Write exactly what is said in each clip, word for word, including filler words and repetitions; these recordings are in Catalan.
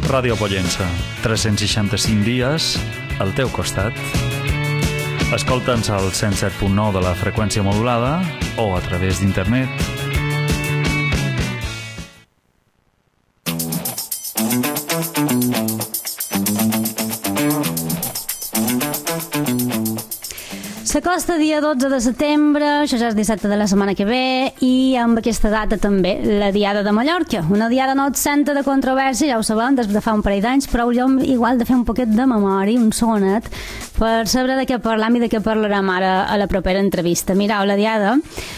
Ràdio Pollença, tres-cents seixanta-cinc dies al teu costat. Escolta'ns al cent set punt nou de la freqüència modulada o a través d'internet. S'acosta dia dotze de setembre, això ja és dissabte de la setmana que ve, i amb aquesta data també, la Diada de Mallorca. Una diada no exenta de controvèrsia, ja ho sabem, des de fa un parell d'anys, però hauríem igual de fer un poquet de memòria, un segonet, per saber de què parlam i de què parlarem ara a la propera entrevista. Mireu, la Diada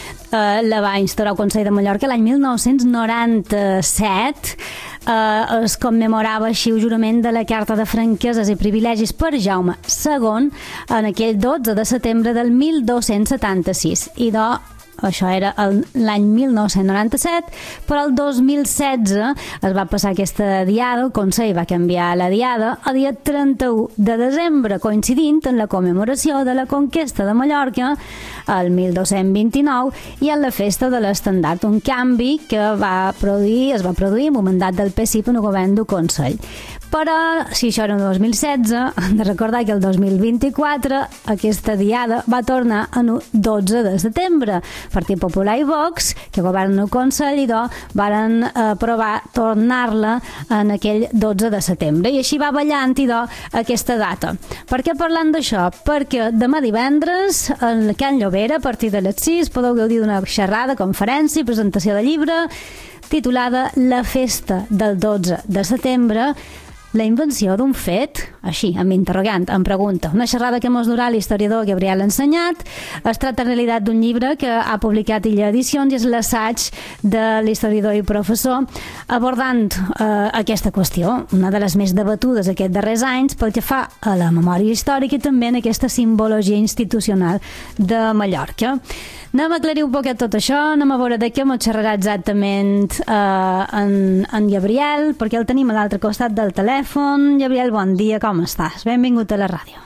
eh, la va instaurar el Consell de Mallorca l'any mil nou-cents noranta-set. Eh, es commemorava així el jurament de la Carta de Franqueses i Privilegis per Jaume segon en aquell dotze de setembre del mil dos-cents setanta-sis. I de això era l'any mil nou-cents noranta-set, però el dos mil setze es va passar aquesta diada, el Consell va canviar la diada a dia trenta-u de desembre, coincidint en la commemoració de la conquesta de Mallorca el mil dos-cents vint-i-nou i en la festa de l'estendard, un canvi que va produir, es va produir amb un mandat del P S I P en el govern del Consell. Però, si això era el dos mil setze, hem de recordar que el dos mil vint-i-quatre aquesta diada va tornar en el dotze de setembre. Partit Popular i Vox, que governen el Consell, i do, varen aprovar tornar-la en aquell dotze de setembre. I així va ballant i do aquesta data. Per què parlant d'això? Perquè demà divendres, al Can Llobera, a partir de les sis, podeu gaudir d'una xerrada, conferència i presentació de llibre titulada La festa del dotze de setembre, la invenció d'un fet, així, amb interrogant, amb pregunta. Una xerrada que mos durà l'historiador Gabriel Ensenyat. Es tracta en realitat d'un llibre que ha publicat Illa Edicions i és l'assaig de l'historiador i professor abordant eh, aquesta qüestió, una de les més debatudes aquests darrers anys pel que fa a la memòria històrica i també en aquesta simbologia institucional de Mallorca. Anem a aclarir un poquet tot això, anem a veure de què ens xerrarà exactament eh, en, en Gabriel, perquè el tenim a l'altre costat del telèfon. Gabriel, bon dia, com estàs? Benvingut a la ràdio.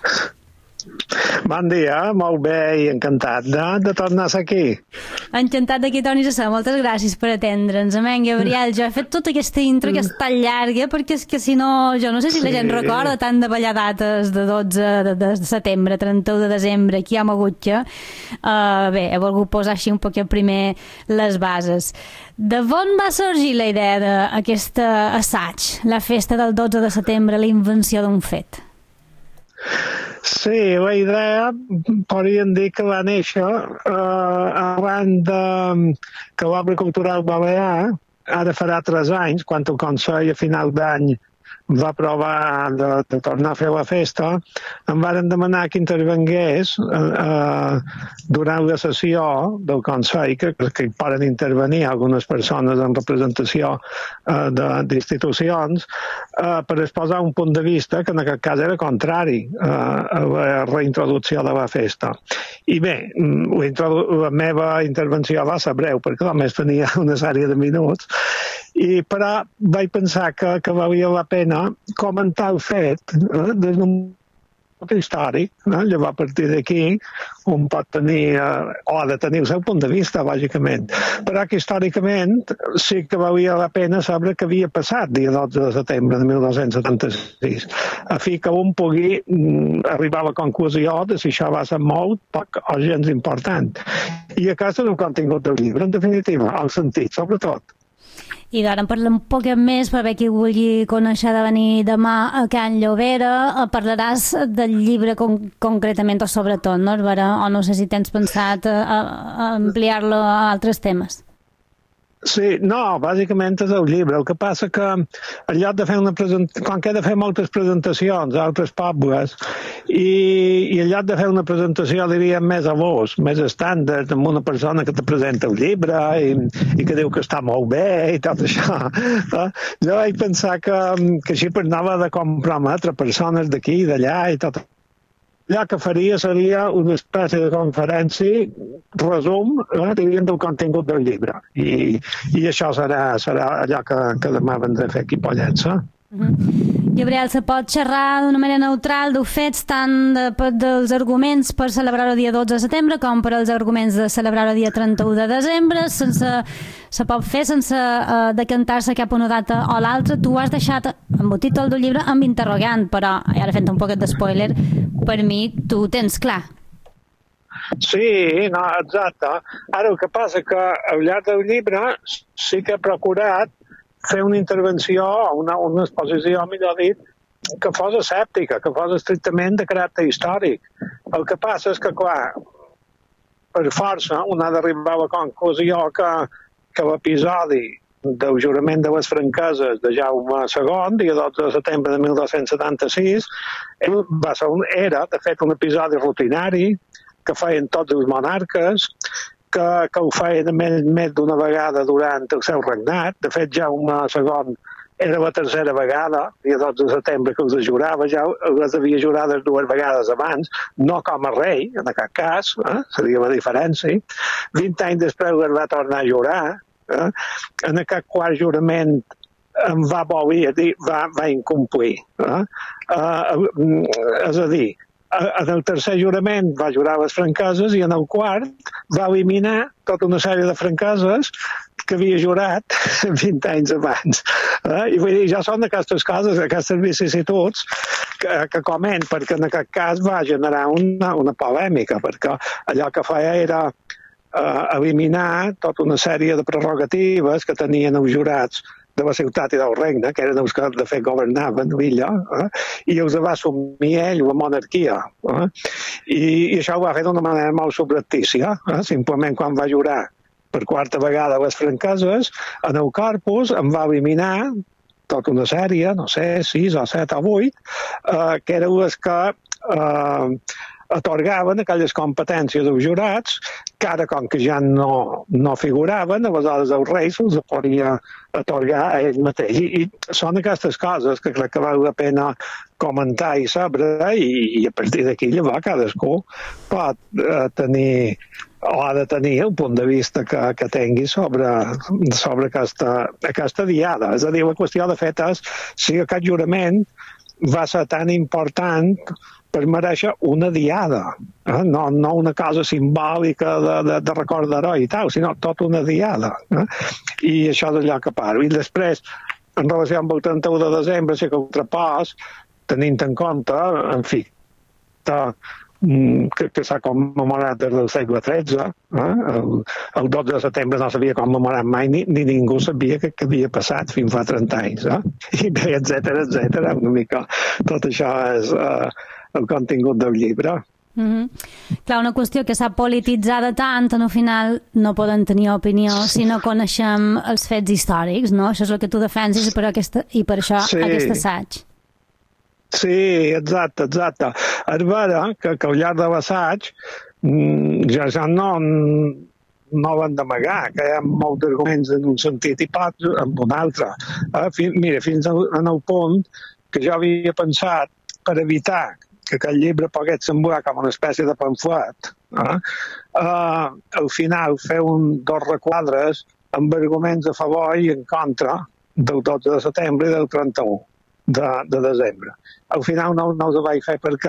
Bon dia, molt bé i encantat de, de tornar a ser aquí. Encantat de que tornis a ser, moltes gràcies per atendre'ns. Amén, Gabriel, jo he fet tota aquesta intro que és tan llarga perquè és que si no, jo no sé si la gent sí. recorda tant de ballar dates de dotze de, de setembre, trenta-u de desembre, aquí a Magutxa. Uh, bé, he volgut posar així un poquet primer les bases. De on va sorgir la idea d'aquest assaig, la festa del dotze de setembre, la invenció d'un fet? Sí, la idea podríem dir que va néixer eh, abans de, que l'obra cultural balear, ara farà tres anys, quan el Consell a final d'any va provar de, de tornar a fer la festa, em varen demanar que intervengués eh, eh, durant la sessió del Consell, que, que hi poden intervenir algunes persones en representació eh, d'institucions, eh, per exposar un punt de vista que en aquest cas era contrari eh, a la reintroducció de la festa. I bé, la, la meva intervenció va ser breu, perquè només tenia una sèrie de minuts, i però vaig pensar que, que valia la pena comentar el fet eh, des d'un punt històric. Eh? Llavors, a partir d'aquí, un pot tenir, eh, o ha de tenir el seu punt de vista, lògicament. Però que històricament sí que valia la pena saber què havia passat dia dotze de setembre de mil nou-cents setanta-sis, a fi que un pugui mm, arribar a la conclusió de si això va ser molt, poc o gens important. I aquest és el contingut del llibre, en definitiva, el sentit, sobretot. I d'ara en parlem un poc més, per haver qui vulgui conèixer de venir demà a Can Llobera. Parlaràs del llibre con concretament o sobretot, no, Albera? O no sé si tens pensat a, a ampliar-lo a altres temes. Sí, no, bàsicament és el llibre. El que passa que en lloc de fer una presentació, quan que he de fer moltes presentacions a altres pobles, i, i en lloc de fer una presentació, diríem, més a l'ús, més estàndard, amb una persona que te presenta el llibre i, i que diu que està molt bé i tot això, eh? Jo vaig pensar que, que així per no haver de comprometre persones d'aquí i d'allà i tot. Allò que faria seria una espècie de conferència, resum, eh, diríem, del contingut del llibre. I, i això serà, serà allò que, que demà vendré a fer aquí a Pollença. Gabriel, se pot xerrar d'una manera neutral dels fets tant de, dels arguments per celebrar el dia dotze de setembre com per als arguments de celebrar el dia trenta-u de desembre, sense, se pot fer sense uh, decantar-se cap a una data o l'altra. Tu has deixat amb el títol del llibre amb interrogant, però, i ara fent un poquet de spoiler, per mi tu ho tens clar. Sí, no, exacte. Ara el que passa que al llarg del llibre sí que he procurat fer una intervenció, una, una exposició, millor dit, que fos escèptica, que fos estrictament de caràcter històric. El que passa és que, clar, per força, un ha d'arribar a la conclusió que, que l'episodi del jurament de les franqueses de Jaume segon, dia dotze de setembre de mil dos-cents setanta-sis, va ser un, era, de fet, un episodi rutinari que feien tots els monarques, que, que ho feien més, més d'una vegada durant el seu regnat. De fet, Jaume segon era la tercera vegada, dia dotze de setembre, que els jurava, ja les havia jurades dues vegades abans, no com a rei, en aquest cas, eh? Seria la diferència. Vint anys després les va tornar a jurar. Eh? En aquest quart jurament em va voler dir, va, va incomplir. Eh? Uh, és a dir, en el tercer jurament va jurar les franqueses i en el quart va eliminar tota una sèrie de franqueses que havia jurat vint anys abans. Eh? I vull dir, ja són aquestes coses, aquestes vicissituds que, que coment, perquè en aquest cas va generar una, una polèmica, perquè allò que feia era eh, eliminar tota una sèrie de prerrogatives que tenien els jurats de la ciutat i del regne, que eren els que de fet governaven l'illa, eh? I els va assumir ell la monarquia. Eh? I, I això ho va fer d'una manera molt subreptícia. Eh? Simplement quan va jurar per quarta vegada les franqueses, en el corpus em va eliminar tota una sèrie, no sé, sis o set o vuit, eh, que eren les que eh, atorgaven aquelles competències dels jurats que ara, com que ja no, no figuraven, aleshores el rei se'ls podia atorgar a ell mateix. I, I són aquestes coses que crec que val la pena comentar i saber, i, i a partir d'aquí llavors cadascú pot eh, tenir o ha de tenir el punt de vista que, que tingui sobre, sobre aquesta, aquesta diada. És a dir, la qüestió de fet és si aquest jurament va ser tan important per mereixer una diada, eh? no, no una cosa simbòlica de, de, de record d'heroi i tal, sinó tota una diada. Eh? I això és allò que paro. I després, en relació amb el trenta-u de desembre, sí que el trapàs, tenint en compte, en fi, de, que, que s'ha commemorat des del segle tretze, eh? el, el dotze de setembre no s'havia commemorat mai, ni, ni ningú sabia que, que havia passat fins fa trenta anys. Eh? I bé, etcètera, etcètera. Una mica tot això és eh, el contingut del llibre. Mm-hmm. Clar, una qüestió que s'ha polititzada tant, al final no poden tenir opinió si no coneixem els fets històrics, no? Això és el que tu defenses per aquesta, i per això sí. Aquest assaig. Sí, exacte, exacte. És vera que, que al llarg de l'assaig ja, ja no, no l'han d'amagar, que hi ha molts arguments en un sentit i pocs en un altre. Eh, fins, mira, fins en el punt que jo havia pensat per evitar que aquest llibre pogués semblar com una espècie de pamflet, eh? Uh, al final fer un, dos requadres amb arguments a favor i en contra del dotze de setembre i del trenta-u de, de desembre. Al final no, no els vaig fer perquè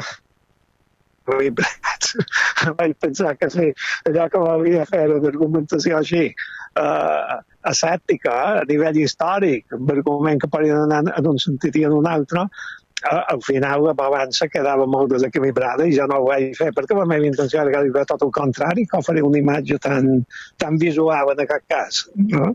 vaig pensar que sí, allò que m'havia fer una argumentació així uh, escèptica, eh? A nivell històric, amb argument que podien anar en un sentit i en un altre, al final la balança quedava molt desequilibrada i ja no ho vaig fer perquè la meva intenció era que tot el contrari, que oferir una imatge tan, tan visual en aquest cas, no?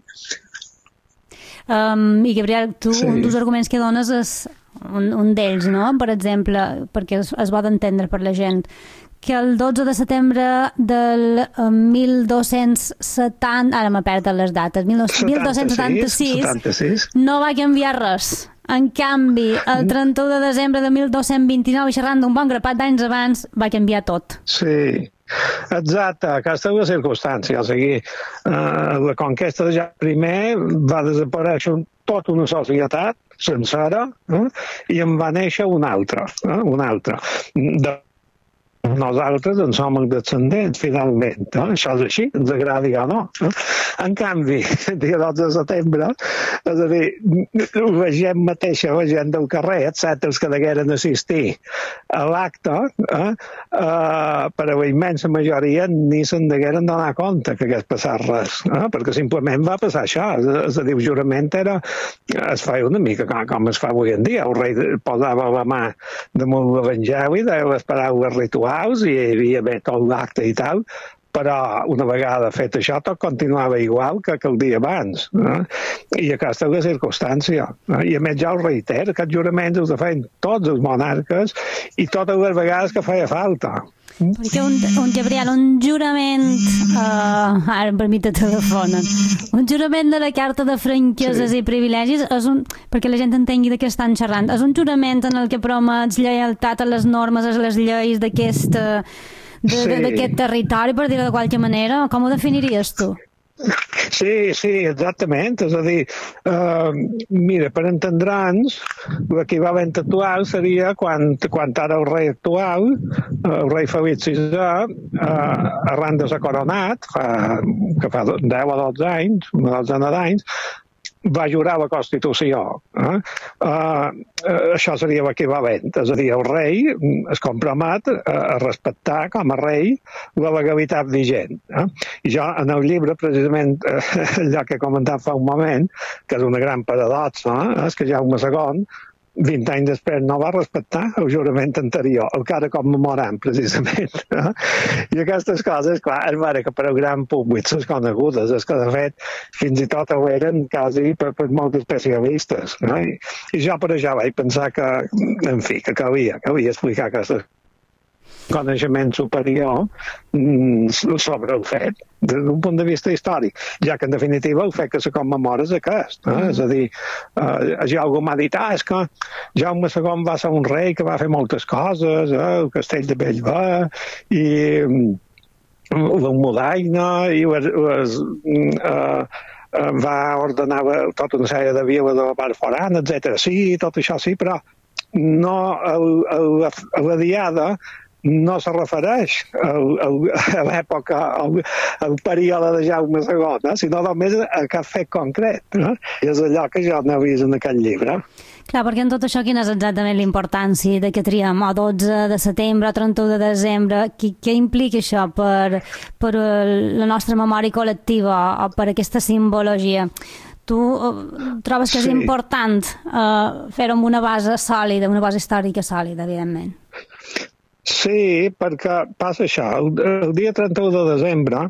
Um, I Gabriel, tu sí. Un dels arguments que dones és un, un d'ells, no? Per exemple, perquè es, es va d'entendre per la gent, que el dotze de setembre del mil dos-cents setanta, ara m'he perdut les dates, mil dos-cents setanta-sis, setanta-sis no va canviar res. En canvi, el trenta-u de desembre de mil dos-cents vint-i-nou, i xerrant d'un bon grapat d'anys abans, va canviar tot. Sí, exacte. Aquesta és la circumstància. O sigui, eh, la conquesta de Jaume primer va desaparèixer tota una societat sencera, eh, i en va néixer una altra. Eh, una altra. De nosaltres en som els descendents, finalment. Eh? Això és així, ens agradi o no. Eh? En canvi, el dia dotze de setembre, és a dir, la gent mateixa, la gent del carrer, excepte els que degueren assistir a l'acte, eh? eh, per a la immensa majoria ni se'n degueren donar compte que hagués passat res, eh? perquè simplement va passar això. És a dir, el jurament era, es feia una mica com, com es fa avui en dia. El rei posava la mà damunt l'evangeli, deia les paraules rituals i hi havia bé tot l'acte i tal, però una vegada fet això tot continuava igual que, que el dia abans. Eh? I aquesta és la circumstància. Eh? I a més jo ho reitero, aquests juraments els feien tots els monarques i totes les vegades que feia falta. Perquè un, un Gabriel, un jurament, uh, ara per mi te telefonen, un jurament de la carta de franqueses sí. i privilegis, és un, perquè la gent entengui de què estan xerrant, és un jurament en el que promets lleialtat a les normes, a les lleis d'aquest sí. territori, per dir-ho de qualque manera. Com ho definiries tu? Sí, sí, exactament. És a dir, uh, mira, per entendre'ns, l'equivalent actual seria quan, quan ara el rei actual, uh, el rei Felip sisè, uh, arran de ser coronat, fa, que fa deu o dotze anys, una dotzena d'anys, va jurar la Constitució. Eh? Uh, uh, això seria l'equivalent. És a dir, el rei es compromet a respectar com a rei la legalitat vigent. Eh? I jo, en el llibre, precisament, eh, allò que he comentat fa un moment, que és una gran paradoxa, eh? és que Jaume segon, vint anys després, no va respectar el jurament anterior, el que ara commemorem, precisament. Eh? I aquestes coses, clar, és vera que per al gran públic són conegudes, és que, de fet, fins i tot ho eren quasi per, per molts especialistes. Eh? I, I jo per això vaig pensar que, en fi, que calia, calia explicar aquestes coneixement superior sobre el fet, des d'un punt de vista històric, ja que en definitiva el fet que se commemora és aquest. Eh? Mm. És a dir, eh, ja algú m'ha dit, ah, és que Jaume segon va ser un rei que va fer moltes coses, eh? El castell de Bellver, i l'Almudaina, i les, les, eh, va ordenar tota una sèrie de viles de la part forana, etcètera. Sí, tot això sí, però no a la, a la diada no se refereix al, al, a l'època, al, al període de Jaume segon, eh? sinó només a cap fet concret. Eh? I és allò que jo no he vist en aquest llibre. Clar, perquè en tot això quina és exactament l'importància de que triem o dotze de setembre o trenta-u de desembre? Què, què implica això per, per la nostra memòria col·lectiva o per aquesta simbologia? Tu trobes que és sí. important uh, fer-ho amb una base sòlida, una base històrica sòlida, evidentment? Sí, perquè passa això. El, el dia trenta-u de desembre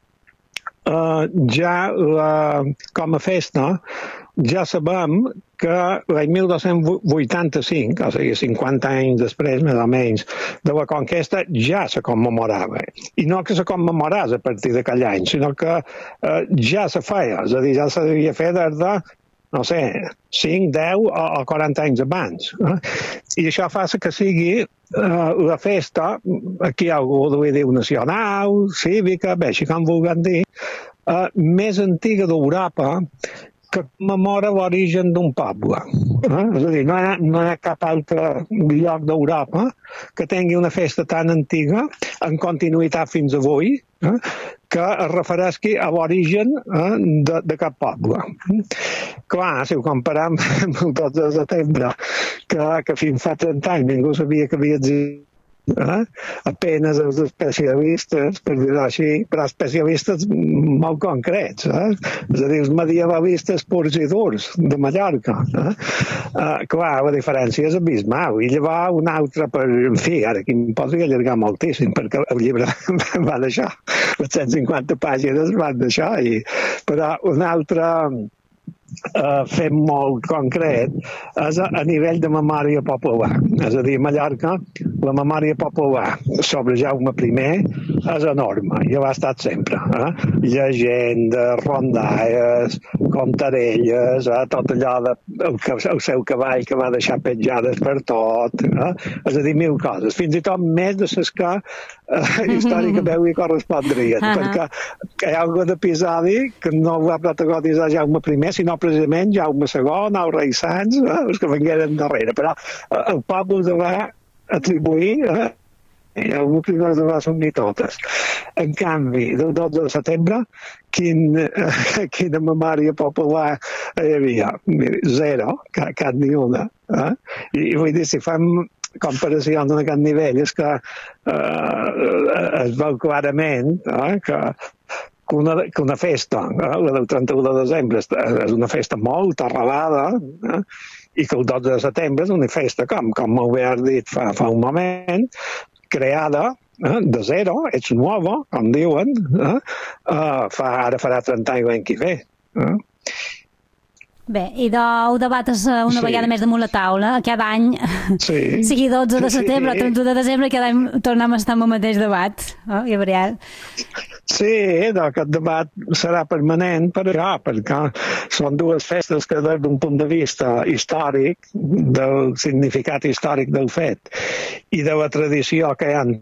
eh, ja la, com a festa ja sabem que l'any mil dos-cents vuitanta-cinc, o sigui, cinquanta anys després, més o menys, de la conquesta, ja se commemorava. I no que se commemoràs a partir d'aquell any, sinó que eh, ja se feia, és a dir, ja se devia fer des de, no sé, cinc, deu o, o quaranta anys abans. Eh? I això fa que sigui Uh, la festa, aquí algú ho diu nacional, cívica, bé, així com vulguem dir, uh, més antiga d'Europa que commemora l'origen d'un poble. Eh? És a dir, no hi ha, no hi ha cap altre lloc d'Europa que tingui una festa tan antiga, en continuïtat fins avui, eh? que es refereixi a l'origen eh, de, de cap poble. Clar, si ho comparem amb el dotze de setembre, que, que fins fa trenta anys ningú sabia que havia existit, eh? apenes els especialistes, per dir-ho així, però especialistes molt concrets, eh? és a dir, els medievalistes purs i durs de Mallorca. Eh? Uh, clar, la diferència és abismal. I llavors un altre, per, en fi, ara aquí em podria allargar moltíssim, perquè el llibre va d'això, les cent cinquanta pàgines van d'això, i... però un altre Uh, fet molt concret és a, a nivell de memòria popular. És a dir, a Mallorca la memòria popular sobre Jaume primer és enorme i ho ha estat sempre. Eh? Llegendes, rondalles, contarelles, eh? tot allò de, el, el seu cavall que va deixar petjades per tot. Eh? És a dir, mil coses. Fins i tot més de les que uh, històricament li correspondrien. Uh -huh. Perquè hi ha algun episodi que no va protagonitzar Jaume primer, sinó precisament Jaume segon, el rei Sanç, eh, els que vengueren darrere. Però eh, el poble se va atribuir eh, I algú que les va assumir totes. En canvi, del dotze de setembre, quin, eh, quina memòria popular hi havia? Mira, zero, cap, cap ni una. Eh? I, I vull dir, si fem comparacions en aquest nivell, és que eh, es veu clarament eh, que que una, que una festa, eh, la del trenta-u de desembre, és una festa molt arrelada, eh, i que el dotze de setembre és una festa, com, com molt bé has dit fa, fa un moment, creada eh, de zero, ets nova, com diuen, eh, uh, fa, ara farà trenta anys l'any que ve. Eh? Bé, i de, ho debates una sí. vegada més damunt la taula, cada any, sí. sigui dotze de setembre sí. o trenta-u de desembre, cada any tornem a estar amb el mateix debat, oh, Gabriel? Sí, aquest debat serà permanent per això, perquè són dues festes que des d'un punt de vista històric, del significat històric del fet i de la tradició que hi ha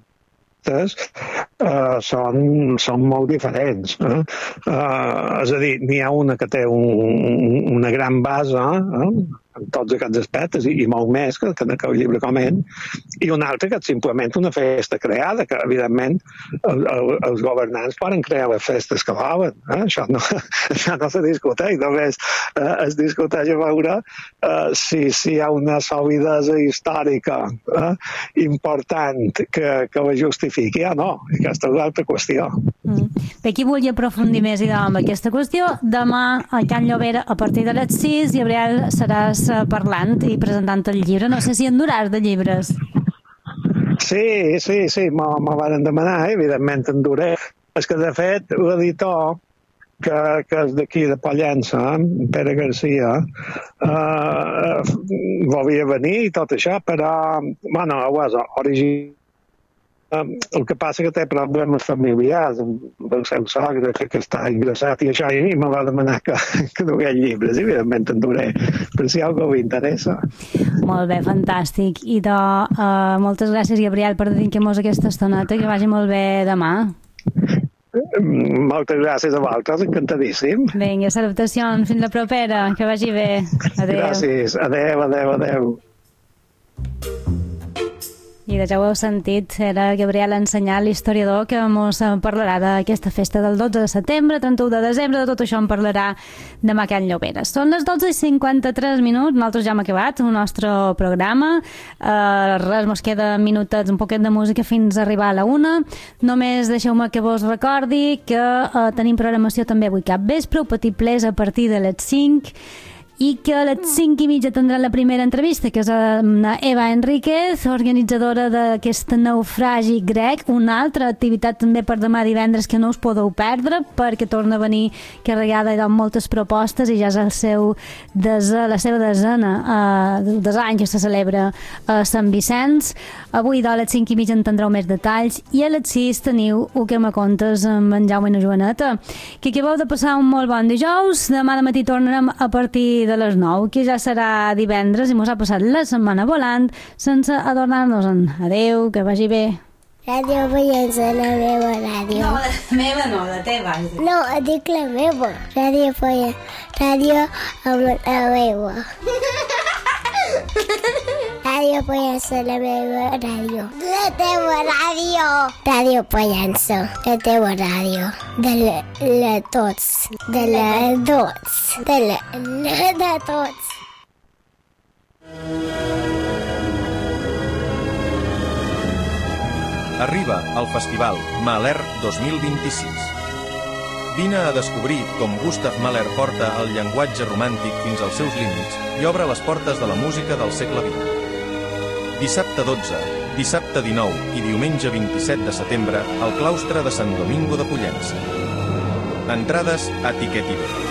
Uh, són, són molt diferents. Eh? Uh, és a dir, n'hi ha una que té un, una gran base eh? en tots aquests aspectes i, i molt més que, que en aquell llibre coment, i una altra que és simplement una festa creada, que evidentment el, el, els governants poden crear les festes que volen. Eh? Això, no, això no se discuteix, només eh, es discuteix a veure eh, si, si hi ha una solidesa històrica eh, important que, que la justifiqui o no. Aquesta és l'altra qüestió. Mm. Bé, qui vulgui aprofundir més amb aquesta qüestió, demà a Can Llobera a partir de les sis, Gabriel, seràs parlant i presentant el llibre. No sé si en duràs de llibres. Sí, sí, sí, me van demanar, eh? Evidentment en duré. És que, de fet, l'editor, que, que és d'aquí de Pollença, Pere Garcia, eh, volia venir i tot això, però, bueno, és original. El que passa que té problemes familiars amb el seu sogre que, que està ingressat i això, i a mi me va demanar que, que dugués llibres, i evidentment en duré, però si algú m'interessa. Molt bé, fantàstic. I de, uh, moltes gràcies, Gabriel, per dedicar-nos aquesta estoneta, que vagi molt bé demà. Moltes gràcies a vosaltres, encantadíssim. Vinga, salutacions, fins la propera, que vagi bé. Adéu. Gràcies, adéu, adéu, adéu. I ja ho heu sentit, era Gabriel Ensenyat, l'historiador, que ens parlarà d'aquesta festa del dotze de setembre, trenta-u de desembre, de tot això en parlarà demà a Can Llobera. Són les dotze i cinquanta-tres minuts, nosaltres ja hem acabat el nostre programa, eh, res, mos queda minutets, un poquet de música fins a arribar a la una. Només deixeu-me que vos recordi que eh, tenim programació també avui cap vespre, un petit ples a partir de les cinc, i que a les cinc i mitja tindrà la primera entrevista, que és amb Eva Enríquez, organitzadora d'aquest naufragi grec, una altra activitat també per demà divendres que no us podeu perdre, perquè torna a venir carregada amb moltes propostes i ja és el seu desa, la seva desena eh, des anys que se celebra a Sant Vicenç. Avui a les cinc i mitja en tindreu més detalls i a les sis teniu el que me contes amb en Jaume i la Joaneta. Que acabeu de passar un molt bon dijous, demà de matí tornarem a partir de les nou, que ja serà divendres i mos ha passat la setmana volant sense adornar-nos-en. Adeu, que vagi bé. Ràdio Pollença, la meva ràdio. No, la meva no, la teva. No, dic la meva. Ràdio Pollença, ràdio amb la meva. Ràdio Pollença, la meva ràdio. La teva ràdio. Ràdio Pollença, la teva ràdio. De la, la tots. De la tots. De la, la de tots. Arriba al Festival Mahler dos mil vint-i-sis. Vine a descobrir com Gustav Mahler porta el llenguatge romàntic fins als seus límits i obre les portes de la música del segle vint. Dissabte dotze, dissabte dinou i diumenge vint-i-set de setembre al claustre de Sant Domingo de Pollença. Entrades a Tiquetiver.